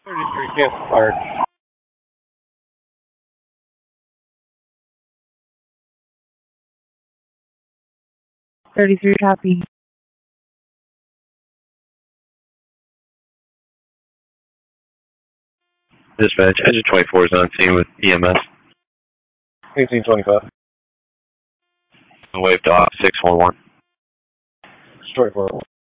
33 cancel fire. 33 copy. Dispatch, Engine 24 is on scene with EMS. 1825. Waved off 611. 24.